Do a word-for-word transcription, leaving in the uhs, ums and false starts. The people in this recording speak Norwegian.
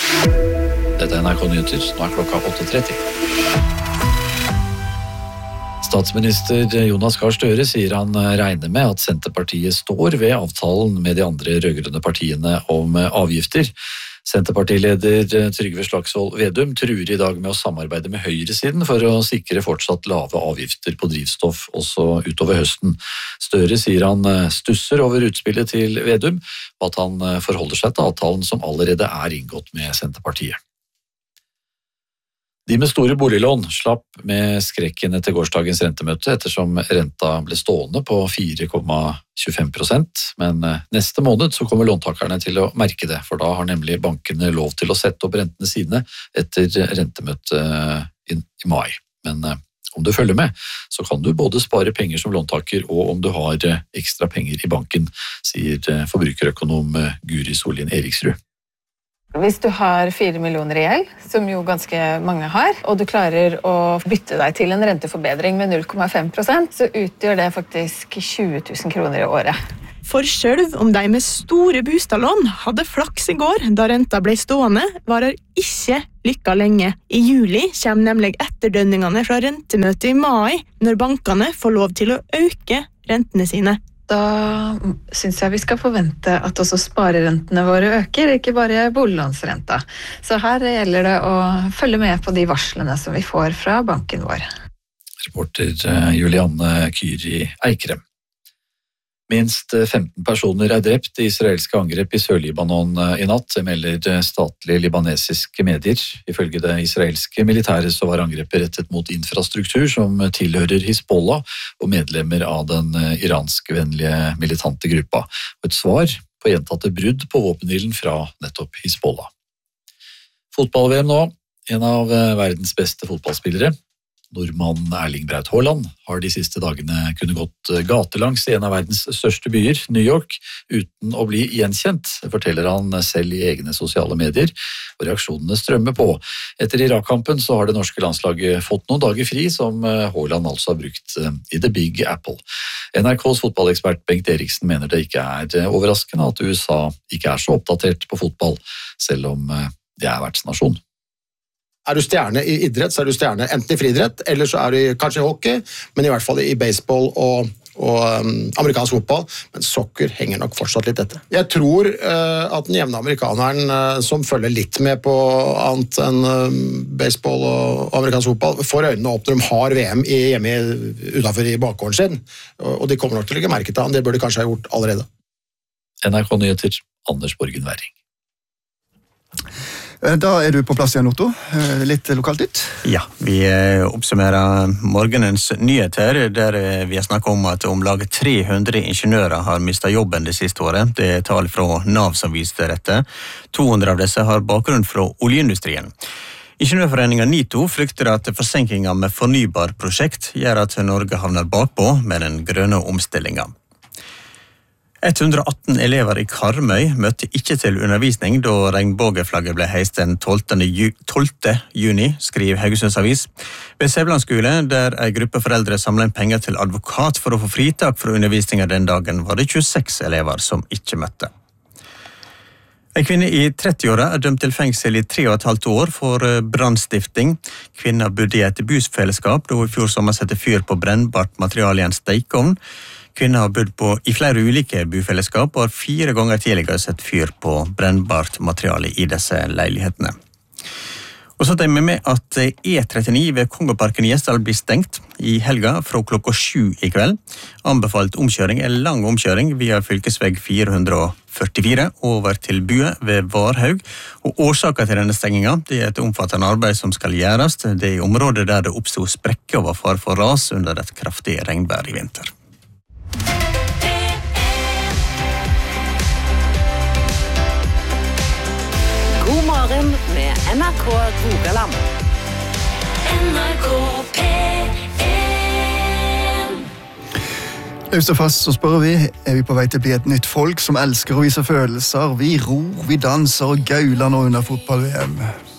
Dette er N R K Nyheter, nå er klokka åtte tretti. Statsminister Jonas Gahr Støre sier han regner med at Senterpartiet står ved avtalen med de andre rødgrønne partiene om avgifter. Senterpartileder Trygve Slagsvold Vedum truer i dag med å samarbeide med høyresiden for å sikre fortsatt lave avgifter på drivstoff også utover høsten. Støre sier han stusser over utspillet til Vedum, og at han forholder seg til avtalen som allerede er inngått med Senterpartiet. De med store boliglån slapp med skrekken etter gårsdagens rentemøte ettersom renta ble stående på fire komma tjuefem prosent, men neste måned så kommer låntakerne til å merke det, for da har nemlig bankene lov til å sette opp rentene sine etter rentemøtet i mai. Men om du følger med, så kan du både spare penger som låntaker og om du har ekstra penger i banken, sier forbrukerøkonom Guri Solien Eriksrud. Hvis du har fire millioner i gjeld, som jo ganske mange har, og du klarer å bytte deg til en renteforbedring med null komma fem prosent, så utgjør det faktisk tjue tusen kroner i året. For selv om de med store bostadlån hadde flaks i går da renta ble stående, varer ikke lykka lenge. I juli kommer nemlig etterdønningene fra rentemøtet i mai, når bankene får lov til å øke rentene sine. Da synes jeg vi skal forvente at også sparerentene våre øker, ikke bare boliglånsrenta. Så her gjelder det å følge med på de varslene som vi får fra banken vår. Reporter Julianne Kyri Eikrem. Minst femten personer er drept i israelske angrep i Sør-Libanon i natt, melder statlige libanesiske medier. Ifølge det israelske militæret så var angrepet rettet mot infrastruktur som tilhører Hizbollah og medlemmer av den iranskvennlige militante gruppa. Og et svar på gjentatte brudd på våpenhvilen fra nettopp Hizbollah. Fotball-V M nå. En av verdens beste fotballspillere, nordmannen Erling Braut Haaland, har de siste dagene kunne gått gatelangs i en av verdens største byer, New York, uten å bli gjenkjent, forteller han selv i egne sosiale medier, og reaksjonene strømmer på. Etter Irak-kampen så har det norske landslaget fått noen dager fri, som Haaland altså har brukt i The Big Apple. N R K's fotballekspert Bengt Eriksen mener det ikke er overraskende at U S A ikke er så oppdatert på fotball, selv om det er vertsnasjon. Er du stjerne i idrett, så er du stjerne enten i friidrett, eller så er du kanskje i hockey, men i hvert fall i baseball og, og um, amerikansk fotball, men soccer henger nok fortsatt litt etter. Jeg tror uh, at den jevne amerikaneren uh, som følger litt med på annet enn uh, baseball og amerikansk fotball, får øynene opp når de har V M i, hjemme utenfor i bakgården sin, og, og de kommer nok til å legge merke til han, det bør de kanskje ha gjort allerede. N R K Nyheter, Anders Borgen Werring. Da er du på plass igjen, Otto. Litt lokalt ut. Ja, vi oppsummerer morgenens nyheter, der vi har snakket om at om lag tre hundre ingeniører har mistet jobben det siste året. Det er tall fra NAV som viste dette. to hundre av disse har bakgrunn fra oljeindustrien. Ingeniørforeningen NITO frykter at forsinkinger med fornybarprosjekt gjør at Norge havner bakpå med den grønne omstillingen. hundre og atten elever i Karmøy møtte ikke til undervisning da regnbågeflagget ble heist den tolvte juni, skriver Haugesunds Avis. Ved Sævland skole, der en gruppe foreldre samlet inn penger til advokat for å få fritak fra undervisningen den dagen, var det tjueseks elever som ikke møtte. En kvinne i trettiåra er dømt til fengsel i tre og et halvt år for brannstifting. Kvinna bodde i et busfellesskap da hun i fjor sommer sette fyr på brennbart materiale i en stekeovn. Kvinner har bodd på i flere ulike bufellesskap og har fire ganger tidligere sett fyr på brennbart materiale i disse leilighetene. Og så er vi med at E trettini ved Kongoparken i Gjesdal blir stengt i helga fra klokka sju i kveld. Anbefalt omkjøring er lang omkjøring via fylkesveg fire hundre og førtifire over til Bue ved Varhaug. Og årsaken til denne stengingen det er et omfattende arbeid som skal gjøres. Det er i området der det oppstod sprekker og var fare for ras under et kraftig regnvær i vinter. God morgen med N R K Rogaland. N R K P en. Løst og fast så spør vi, er vi på vei til å bli et nytt folk som elsker å vise følelser? Vi ror, vi danser og gauler nå under fotball-V M.